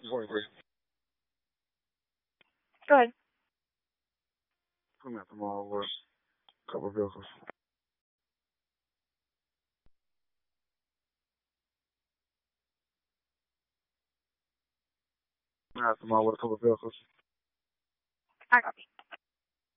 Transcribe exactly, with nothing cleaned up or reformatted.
twenty-three. Go ahead. I'm at the mall with a couple of vehicles. I'm at the mall with a couple of vehicles. I copy.